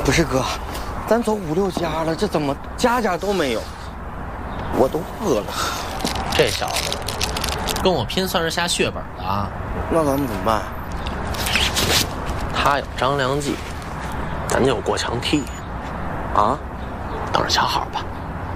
不是哥，咱走5、6家了，这怎么家家都没有？我都饿了。 这小子跟我拼算是下血本了啊！ 那咱们怎么办？ 他有张良计，咱就有过墙梯。 啊？ 等着瞧好吧。